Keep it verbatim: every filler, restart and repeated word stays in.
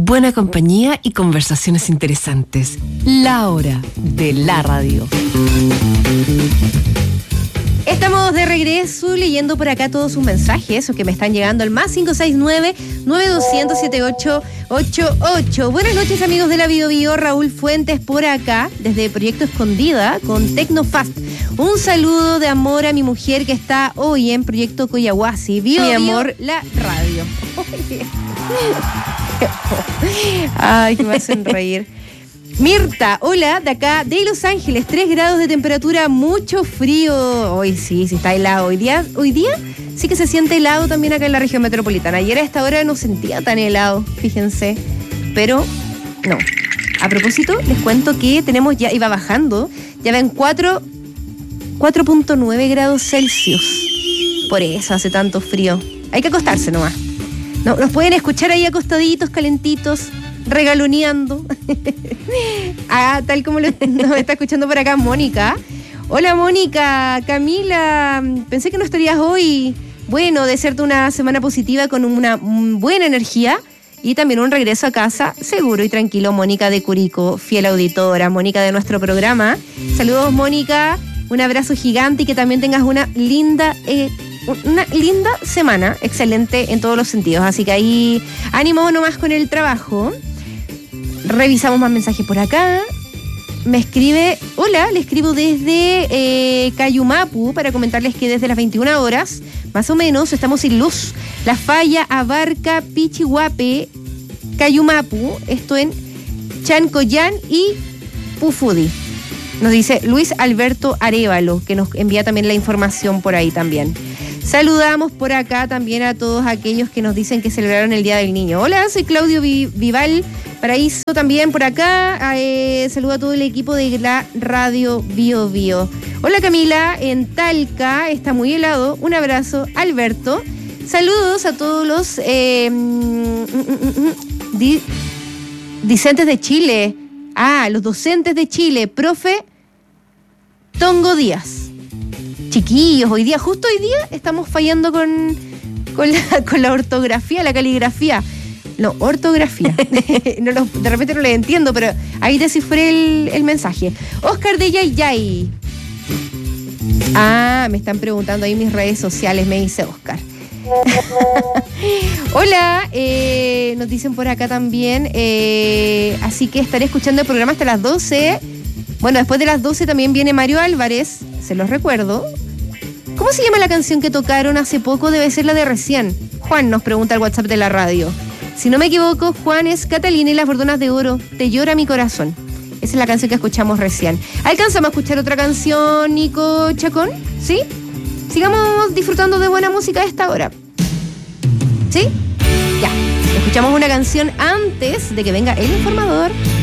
buena compañía y conversaciones interesantes. La hora de la radio. Estamos de regreso leyendo por acá todos sus mensajes, o que me están llegando al más cinco seis nueve, nueve dos cero cero, siete ocho ocho ocho. Buenas noches, amigos de la Bio Bio. Raúl Fuentes por acá, desde Proyecto Escondida, con Tecnofast. Un saludo de amor a mi mujer que está hoy en Proyecto Coyahuasi. Bio, mi amor, la radio. Ay, que me hacen reír. Mirta, hola, de acá, de Los Ángeles, tres grados de temperatura, mucho frío. Hoy sí, sí está helado. Hoy día, hoy día sí que se siente helado también acá en la región metropolitana. Ayer a esta hora no sentía tan helado, fíjense. Pero no. A propósito, les cuento que tenemos ya, iba bajando, ya ven cuatro punto nueve grados Celsius. Por eso hace tanto frío. Hay que acostarse nomás. No, nos pueden escuchar ahí acostaditos, calentitos, regaloneando. Ah, tal como lo, nos está escuchando por acá Mónica. Hola Mónica, Camila, pensé que no estarías hoy. Bueno, desearte una semana positiva con una buena energía y también un regreso a casa seguro y tranquilo. Mónica de Curicó, fiel auditora, Mónica de nuestro programa. Saludos Mónica, un abrazo gigante y que también tengas una linda eh, una linda semana, excelente en todos los sentidos. Así que ahí ánimo nomás con el trabajo. Revisamos más mensajes por acá. Me escribe, hola, le escribo desde eh, Cayumapu para comentarles que desde las veintiuna horas, más o menos, estamos sin luz. La falla abarca Pichihuape, Cayumapu, esto en Chancoyán y Pufudi. Nos dice Luis Alberto Arévalo, que nos envía también la información por ahí también. Saludamos por acá también a todos aquellos que nos dicen que celebraron el Día del Niño. Hola, soy Claudio Vival Paraíso también por acá. Eh, saludo a todo el equipo de la Radio Bio Bio. Hola Camila, en Talca está muy helado. Un abrazo, Alberto. Saludos a todos los eh, di, discentes de Chile. Ah, los docentes de Chile. Profe Tongo Díaz. Chiquillos, hoy día, justo hoy día, estamos fallando con, con, la, con la ortografía, la caligrafía. No, ortografía. no lo, de repente no les entiendo, pero ahí descifré el, el mensaje. Oscar de Yayay. Ah, me están preguntando ahí mis redes sociales, me dice Oscar. Hola, eh, nos dicen por acá también. Eh, así que estaré escuchando el programa hasta las doce. Bueno, después de las doce también viene Mario Álvarez, se los recuerdo. ¿Cómo se llama la canción que tocaron hace poco? Debe ser la de Recién. Juan nos pregunta al WhatsApp de la radio. Si no me equivoco, Juan, es Catalina y las Bordonas de Oro. Te llora mi corazón. Esa es la canción que escuchamos recién. ¿Alcanzamos a escuchar otra canción, Nico Chacón? ¿Sí? Sigamos disfrutando de buena música a esta hora. ¿Sí? Ya. Escuchamos una canción antes de que venga el informador.